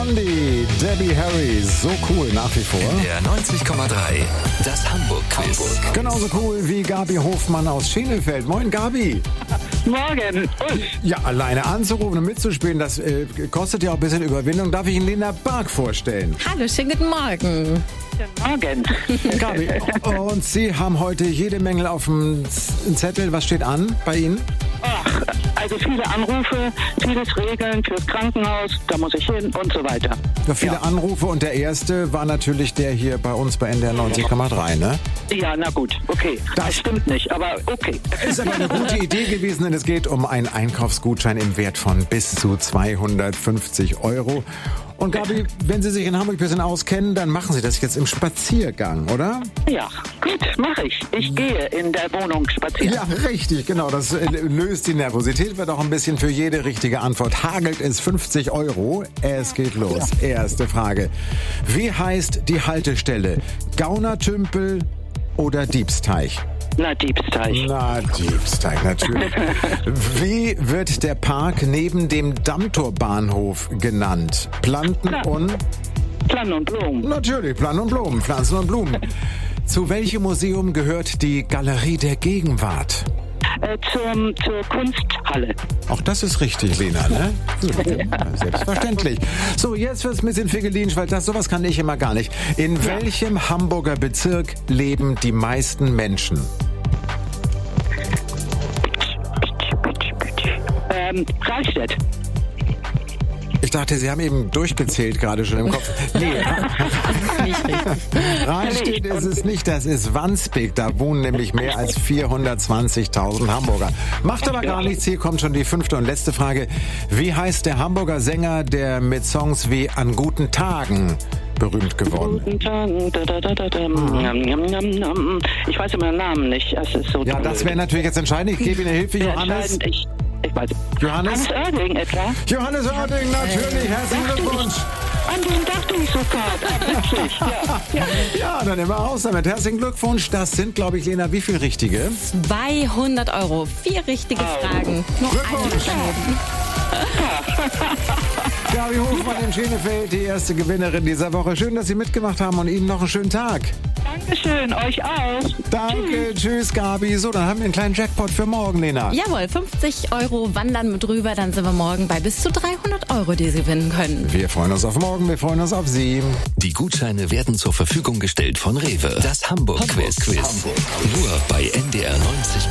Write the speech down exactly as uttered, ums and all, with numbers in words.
Blondie, Debbie Harry, so cool nach wie vor. Der neunzig Komma drei, das Hamburg-Quiz. Genauso cool wie Gabi Hofmann aus Schenefeld. Moin Gabi. Morgen. Und? Ja, alleine anzurufen und mitzuspielen, das äh, kostet ja auch ein bisschen Überwindung. Darf ich Ihnen Lena Bark vorstellen? Hallo, schönen guten Morgen. Morgen. Gabi, und Sie haben heute jede Menge auf dem Zettel. Was steht an bei Ihnen? Ach, also viele Anrufe, vieles regeln fürs Krankenhaus, da muss ich hin und so weiter. Ja, viele Ja. Anrufe und der erste war natürlich der hier bei uns bei N D R neunzig Komma drei, ne? Ja, na gut, okay. Das- Das stimmt nicht, aber okay. Ist aber eine gute Idee gewesen, denn es geht um einen Einkaufsgutschein im Wert von bis zu zweihundertfünfzig Euro. Und Gabi, wenn Sie sich in Hamburg ein bisschen auskennen, dann machen Sie das jetzt im Spaziergang, oder? Ja, gut, mache ich. Ich gehe in der Wohnung spazieren. Ja, richtig, genau. Das äh, löst die Nervosität, wird auch ein bisschen für jede richtige Antwort. Hagelt es fünfzig Euro. Es geht los. Erste Frage. Wie heißt die Haltestelle? Gaunertümpel oder Diebsteich? Na, Diebsteich. Na, Diebsteich, natürlich. Wie wird der Park neben dem Dammtorbahnhof genannt? Planten Ja. und... Plan und Blumen. Natürlich, Plan und Blumen, Pflanzen und Blumen. Zu welchem Museum gehört die Galerie der Gegenwart? Äh, zum, zur Kunsthalle. Auch das ist richtig, Lena, ne? Ja, selbstverständlich. So, jetzt wird's ein bisschen figelinisch, weil das, sowas kann ich immer gar nicht. In welchem Hamburger Bezirk leben die meisten Menschen? Ähm, Rahlstedt. Ich dachte, Sie haben eben durchgezählt gerade schon im Kopf. Nee, Nicht richtig. Rahlstedt ist es nicht, das ist Wandsbek. Da wohnen nämlich mehr als vierhundertzwanzigtausend Hamburger. Macht aber gar nichts, hier kommt schon die fünfte und letzte Frage. Wie heißt der Hamburger Sänger, der mit Songs wie An guten Tagen berühmt geworden ist? Guten Tag. Da, da, da, da, da. Nam, nam, nam, nam. Ich weiß immer den Namen nicht. Das ist so Ja, das wäre natürlich jetzt entscheidend. Ich gebe Ihnen Hilfe, sehr Johannes. entscheidend. Ich, ich weiß. Johannes? Hannes Oerding etwa? Johannes Oerding, natürlich. Herzlichen Glückwunsch. An den dachte ich sofort. Ah, witzig. Ja, ja. Ja, dann immer raus damit. Herzlichen Glückwunsch. Das sind, glaube ich, Lena, wie viel richtige? zweihundert Euro. Vier richtige Fragen. Noch eine Glückwunsch. daneben. Gabi Hofmann im Schenefeld, die erste Gewinnerin dieser Woche. Schön, dass Sie mitgemacht haben und Ihnen noch einen schönen Tag. Dankeschön, euch auch. Danke, tschüss Gabi. So, dann haben wir einen kleinen Jackpot für morgen, Lena. Jawohl, fünfzig Euro wandern mit rüber. Dann sind wir morgen bei bis zu dreihundert Euro, die Sie gewinnen können. Wir freuen uns auf morgen, wir freuen uns auf Sie. Die Gutscheine werden zur Verfügung gestellt von Rewe. Das Hamburg-Quiz. Hamburg. Nur bei N D R neunzig.